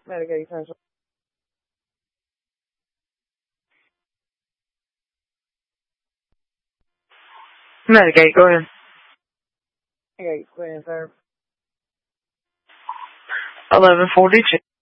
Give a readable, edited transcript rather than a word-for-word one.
Medicaid Central. Medicaid, go ahead. Okay, go ahead, sir. 1142.